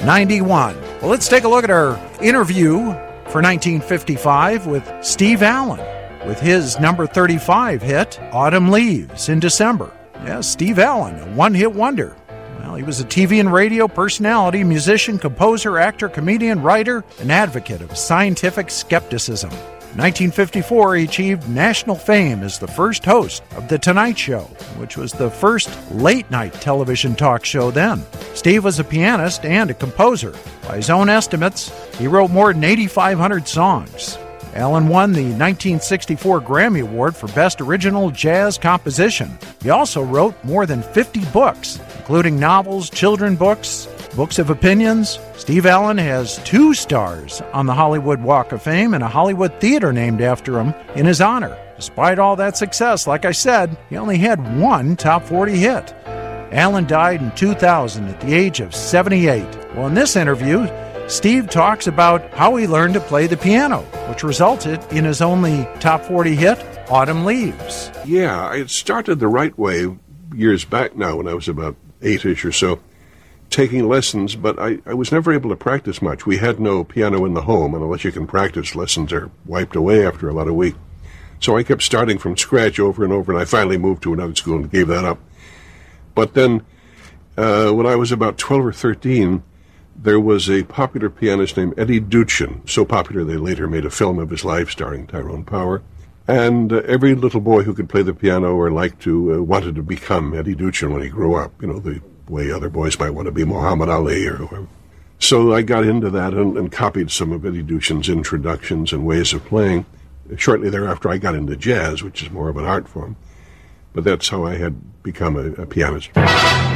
91. Well, let's take a look at our interview for 1955 with Steve Allen with his number 35 hit, Autumn Leaves, in December. Yes, Steve Allen, a one-hit wonder. Well, he was a TV and radio personality, musician, composer, actor, comedian, writer, and advocate of scientific skepticism. In 1954, he achieved national fame as the first host of The Tonight Show, which was the first late-night television talk show then. Steve was a pianist and a composer. By his own estimates, he wrote more than 8,500 songs. Allen won the 1964 Grammy Award for Best Original Jazz Composition. He also wrote more than 50 books, including novels, children's books, books of opinions. Steve Allen has 2 stars on the Hollywood Walk of Fame and a Hollywood theater named after him in his honor. Despite all that success, like I said, he only had 1 top 40 hit. Allen died in 2000 at the age of 78. Well, in this interview, Steve talks about how he learned to play the piano, which resulted in his only top 40 hit, Autumn Leaves. Yeah, I had started the right way years back now when I was about 8-ish or so, taking lessons, but I was never able to practice much. We had no piano in the home, and unless you can practice, lessons are wiped away after about a week. So I kept starting from scratch over and over, and I finally moved to another school and gave that up. But then, when I was about 12 or 13, there was a popular pianist named Eddie Duchin, so popular they later made a film of his life starring Tyrone Power. And every little boy who could play the piano or liked to wanted to become Eddie Duchin when he grew up, you know, the way other boys might want to be Muhammad Ali or whoever. So I got into that and copied some of Eddie Duchin's introductions and ways of playing. Shortly thereafter, I got into jazz, which is more of an art form. But that's how I had become a pianist.